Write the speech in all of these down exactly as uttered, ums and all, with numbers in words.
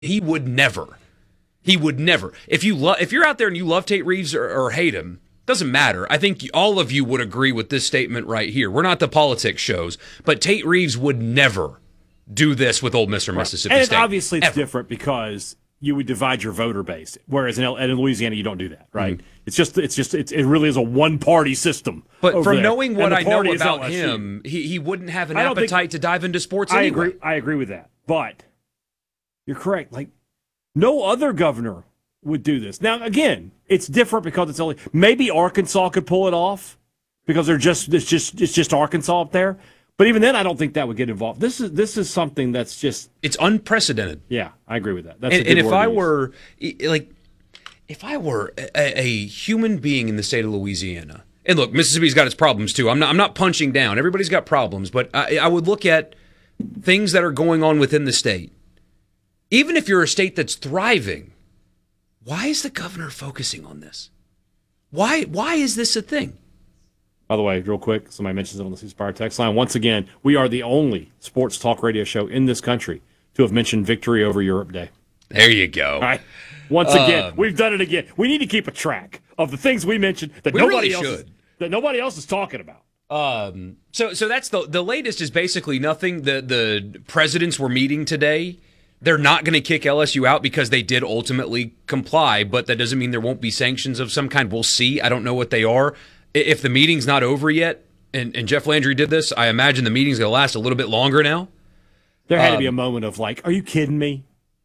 He would never. He would never. If you lo- if you're out there and you love Tate Reeves or, or hate him, doesn't matter. I think all of you would agree with this statement right here. We're not the politics shows, but Tate Reeves would never do this with Ole Miss or Mississippi and State. And obviously it's ever. different because you would divide your voter base, whereas in, in Louisiana you don't do that, right? Mm-hmm. It's just it's just it's, it really is a one party system. But from there. knowing what I know about L S U. him, he he wouldn't have an appetite to dive into sports I anyway. agree. I agree with that, but you're correct. Like no other governor would do this. Now again, it's different because it's only maybe Arkansas could pull it off because they're just it's just it's just Arkansas up there. But even then, I don't think that would get involved. This is this is something that's just it's unprecedented. Yeah, I agree with that. That's and, a good and if word I to use. were like, if I were a, a human being in the state of Louisiana, and look, Mississippi's got its problems too. I'm not I'm not punching down. Everybody's got problems, but I, I would look at things that are going on within the state. Even if you're a state that's thriving, why is the governor focusing on this? Why why is this a thing? By the way, real quick, somebody mentions it on the C Spire text line. Once again, we are the only sports talk radio show in this country to have mentioned Victory over Europe Day. There you go. All right. Once again, um, we've done it again. We need to keep a track of the things we mentioned that we nobody really else should. is, that nobody else is talking about. Um. So so that's the the latest is basically nothing. The the presidents were meeting today. They're not going to kick L S U out because they did ultimately comply, but that doesn't mean there won't be sanctions of some kind. We'll see. I don't know what they are. If the meeting's not over yet, and, and Jeff Landry did this, I imagine the meeting's going to last a little bit longer now. There had um, to be a moment of like, are you kidding me?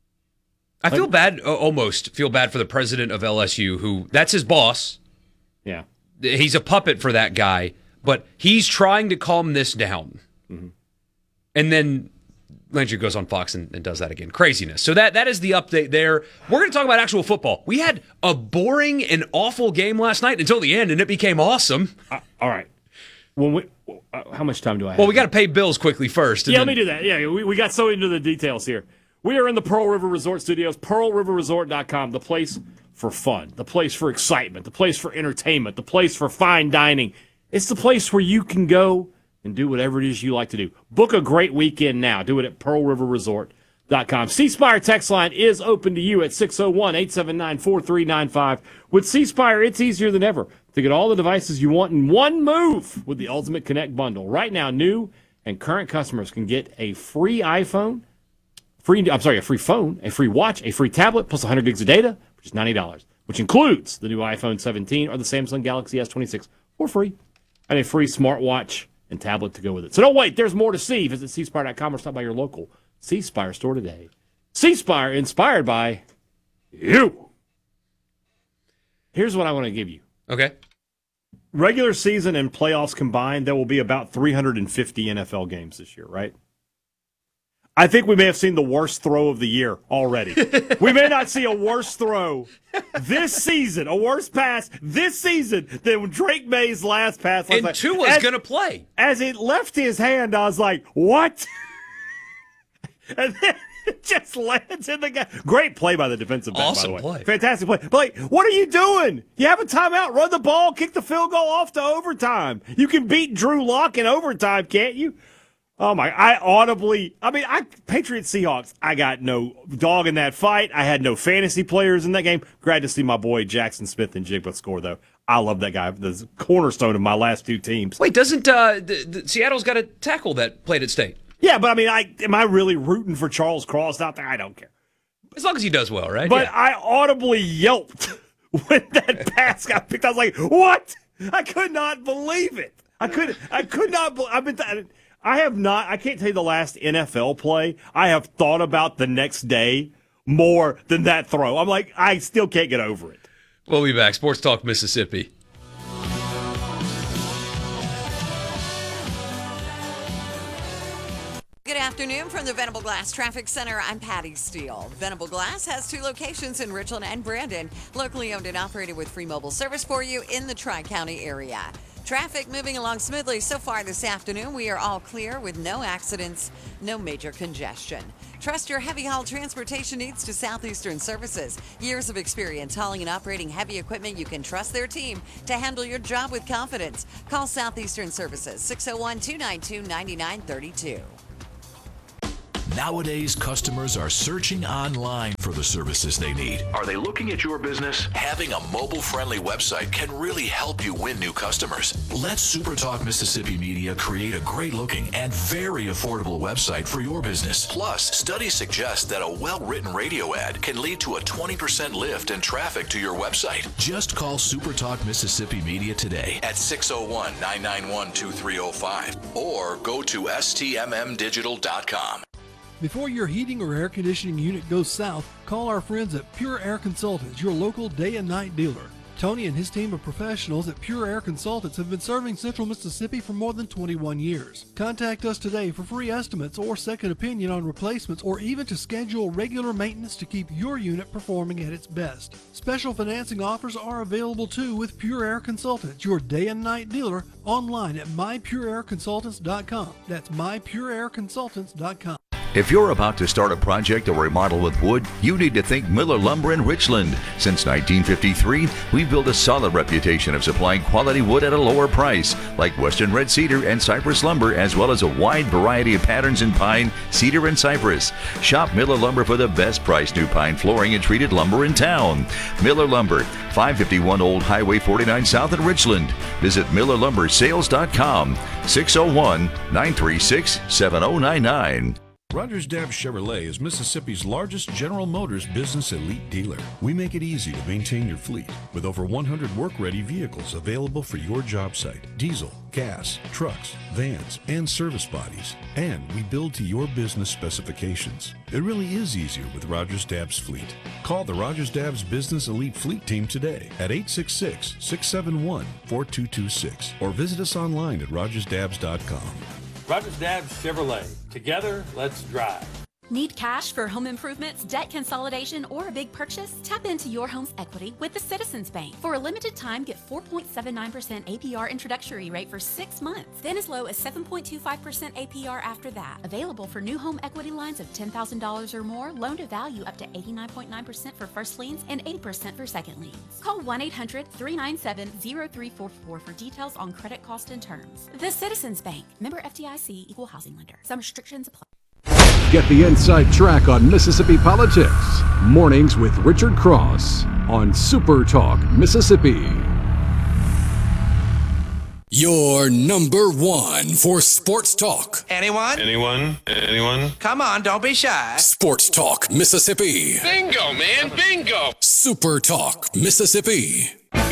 I like, feel bad, almost feel bad for the president of L S U, who that's his boss. Yeah. He's a puppet for that guy, but he's trying to calm this down. Mm-hmm. And then Landry goes on Fox and, and does that again. Craziness. So that that is the update there. We're going to talk about actual football. We had a boring and awful game last night until the end, and it became awesome. Uh, all right. When we, uh, how much time do I have? Well, we got to pay bills quickly first. Yeah, then... let me do that. Yeah, we, we got so into the details here. We are in the Pearl River Resort Studios, pearl river resort dot com, the place for fun, the place for excitement, the place for entertainment, the place for fine dining. It's the place where you can go and do whatever it is you like to do. Book a great weekend now. Do it at pearl river resort dot com. C Spire text line is open to you at six oh one, eight seven nine, four three nine five. With C Spire, it's easier than ever to get all the devices you want in one move with the Ultimate Connect bundle. Right now, new and current customers can get a free iPhone, free I'm sorry, a free phone, a free watch, a free tablet, plus one hundred gigs of data, which is ninety dollars, which includes the new iPhone seventeen or the Samsung Galaxy S twenty-six for free, and a free smartwatch and tablet to go with it. So don't wait. There's more to see. Visit c spire dot com or stop by your local C Spire store today. C Spire, inspired by you. Here's what I want to give you. Okay. Regular season and playoffs combined, there will be about three hundred fifty N F L games this year, right? I think we may have seen the worst throw of the year already. We may not see a worse throw this season, a worse pass this season than Drake May's last pass. And Tua's going to play. As it left his hand, I was like, what? And then it just lands in the guy. Great play by the defensive back, awesome by the way. Play. Fantastic play. But, like, what are you doing? You have a timeout. Run the ball. Kick the field goal off to overtime. You can beat Drew Lock in overtime, can't you? Oh, my. I audibly, I mean, I Patriots Seahawks, I got no dog in that fight. I had no fantasy players in that game. Glad to see my boy Jackson Smith and Jigba score, though. I love that guy. The cornerstone of my last two teams. Wait, doesn't uh, the, the, Seattle's got a tackle that played at State? Yeah, but I mean, I am I really rooting for Charles Cross out there? I don't care. As long as he does well, right? But yeah. I audibly yelped when that pass got picked. I was like, what? I could not believe it. I could I could not believe I've been th- I have not I can't tell you the last N F L play I have thought about the next day more than that throw. I'm like, I still can't get over it. We'll be back. Sports Talk Mississippi. Good afternoon from the Venable Glass Traffic Center. I'm Patty Steele. Venable Glass has two locations in Richland and Brandon, locally owned and operated with free mobile service for you in the Tri-County area. Traffic moving along smoothly so far this afternoon. We are all clear with no accidents, no major congestion. Trust your heavy haul transportation needs to Southeastern Services. Years of experience hauling and operating heavy equipment. You can trust their team to handle your job with confidence. Call Southeastern Services, six oh one, two nine two, nine nine three two. Nowadays, customers are searching online for the services they need. Are they looking at your business? Having a mobile-friendly website can really help you win new customers. Let SuperTalk Mississippi Media create a great-looking and very affordable website for your business. Plus, studies suggest that a well-written radio ad can lead to a twenty percent lift in traffic to your website. Just call SuperTalk Mississippi Media today at six oh one, nine nine one, two three oh five or go to S T M M digital dot com. Before your heating or air conditioning unit goes south, call our friends at Pure Air Consultants, your local day and night dealer. Tony and his team of professionals at Pure Air Consultants have been serving Central Mississippi for more than twenty-one years. Contact us today for free estimates or second opinion on replacements, or even to schedule regular maintenance to keep your unit performing at its best. Special financing offers are available too with Pure Air Consultants, your day and night dealer, online at my pure air consultants dot com. That's my pure air consultants dot com. If you're about to start a project or remodel with wood, you need to think Miller Lumber in Richland. Since nineteen fifty-three, we've built a solid reputation of supplying quality wood at a lower price, like Western Red Cedar and Cypress Lumber, as well as a wide variety of patterns in pine, cedar, and cypress. Shop Miller Lumber for the best price new pine flooring and treated lumber in town. Miller Lumber, five fifty-one Old Highway forty-nine South in Richland. Visit miller lumber sales dot com, six oh one, nine three six, seven oh nine nine. Rogers Dabbs Chevrolet is Mississippi's largest General Motors business elite dealer. We make it easy to maintain your fleet with over one hundred work-ready vehicles available for your job site. Diesel, gas, trucks, vans, and service bodies. And we build to your business specifications. It really is easier with Rogers Dabbs Fleet. Call the Rogers Dabbs Business Elite Fleet Team today at eight six six, six seven one, four two two six or visit us online at rogers dabbs dot com. Rogers Dabbs Chevrolet. Together, let's drive. Need cash for home improvements, debt consolidation, or a big purchase? Tap into your home's equity with the Citizens Bank. For a limited time, get four point seven nine percent A P R introductory rate for six months. Then as low as seven point two five percent A P R after that. Available for new home equity lines of ten thousand dollars or more, loan to value up to eighty-nine point nine percent for first liens and eighty percent for second liens. Call one eight hundred, three nine seven, zero three four four for details on credit cost and terms. The Citizens Bank. Member F D I C, Equal Housing Lender. Some restrictions apply. Get the inside track on Mississippi politics. Mornings with Richard Cross on Super Talk Mississippi. Your number one for sports talk. Anyone? Anyone? Anyone? Come on, don't be shy. Sports Talk Mississippi. Bingo, man, bingo. Super Talk Mississippi.